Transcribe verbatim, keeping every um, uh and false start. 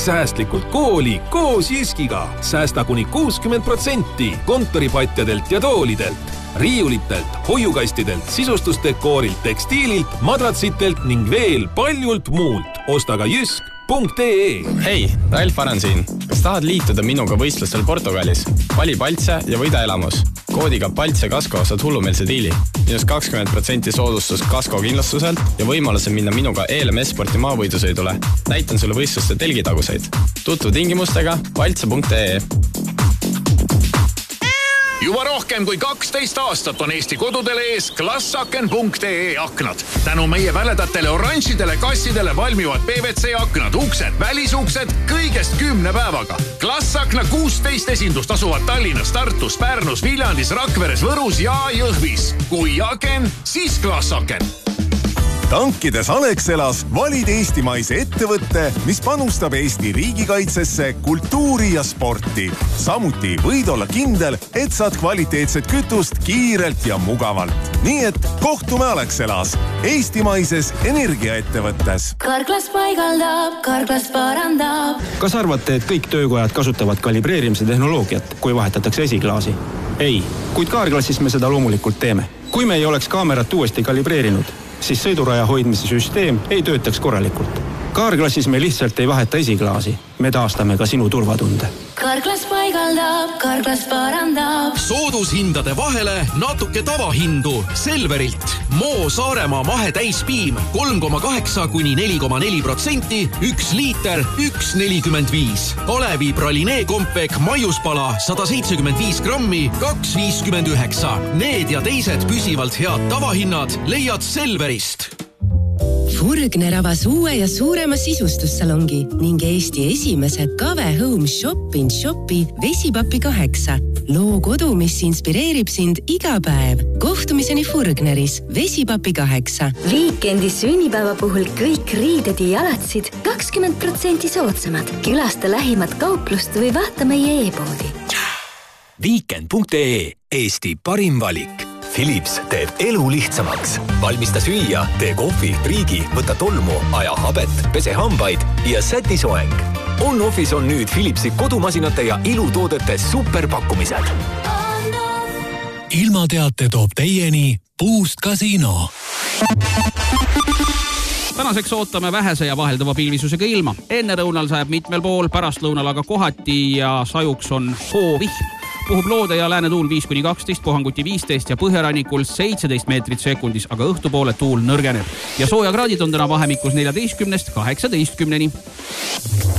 säästlikult kooli koos Jyskiga. Säästa kuni kuuskümmend protsenti kontoripatjadelt ja toolidelt, riiulitelt, hoiukastidelt, sisustusdekoorilt, tekstiililt, madratsitelt ning veel paljult muult. Osta ka jysk punkt ee. Hei, Ralf Aran siin. Kas tahad liituda minuga võistlustel Portugalis? Vali Paltse ja võida elamus. Koodiga Paltse Kasko saad hullumeelse diili. Minus kakskümmend protsenti soodustus Kasko kindlustuselt ja võimaluse minna minuga E L M S-sporti maavõidusõidule. Näitan sulle võistluste telgitaguseid. Tutvu tingimustega paltse punkt ee. Juba rohkem kui kaksteist aastat on Eesti kodudele ees klassaken punkt ee aknad. Tänu meie väledatele oranžidele kassidele valmivad P V C aknad, uksed, välisuksed kõigest kümne päevaga. Klassakna kuusteist esindust asuvad Tallinnas, Tartus, Pärnus, Viljandis, Rakveres, Võrus ja Jõhvis. Kui aken, siis klassaken. Tankides Alexelas valid eestimaise ettevõtte, mis panustab Eesti riigikaitsesse, kultuuri ja sporti. Samuti võid olla kindel, et saad kvaliteetset kütust kiirelt ja mugavalt. Nii et kohtume Alexelas, eestimaises energiaettevõttes. Karklas paigaldab, Karklas parandab. Kas arvate, et kõik töökojad kasutavad kalibreerimise tehnoloogiat, kui vahetatakse esiklaasi? Ei, kuid Karklassis me seda loomulikult teeme. Kui me ei oleks kaamerat uuesti kalibreerinud, siis sõiduraja hoidmise süsteem ei töötaks korralikult. Karklassis me lihtsalt ei vaheta esiklaasi. Me taastame ka sinu turvatunde. Karklas paigaldab, Karklas parandab. Soodushindade vahele natuke tavahindu Selverilt. Moo Saaremaa mahe täispiim kolm koma kaheksa kuni neli koma neli protsenti, üks liiter, üks nelikümmend viis. Kalevi pralinee kompvek maiuspala sada seitsekümmend viis grammi, kaks viiskümmend üheksa. Need ja teised püsivalt head tavahinnad leiad Selverist. Furgner avas uue ja suurema sisustussalongi ning Eesti esimese Kave Home Shop in Shopi Vesipapi kaheksa. Loo kodu, mis inspireerib sind iga päev. Kohtumiseni Furgneris Vesipapi kaheksa. Viikendi sünnipäeva puhul kõik riided ja jalatsid kakskümmend protsenti soodsamad. Külasta lähimat kauplust või vaata meie e-poodi. Viikend punkt ee. Eesti parim valik. Philips teeb elu lihtsamaks. Valmista süüa, tee kohvi, triigi, võta tolmu, aja habet, pese hambaid ja säti soeng. On-Office on nüüd Philipsi kodumasinate ja ilutoodete superpakkumised. Ilmateate toob teieni Boost Casino. Tänaseks ootame vähese ja vaheldava pilvisusega ilma. Enne rõunal sajab mitmel pool, pärast lõunal aga kohati ja sajuks on hoovihm. Puhub loode ja lääne tuul viis kuni kaksteist, puhanguti viisteist ja põhjarannikul seitseteist meetrit sekundis, aga õhtupoole tuul nõrgeneb. Ja soojakraadid on täna vahemikus neljateistkümnest kaheksateistkümneni.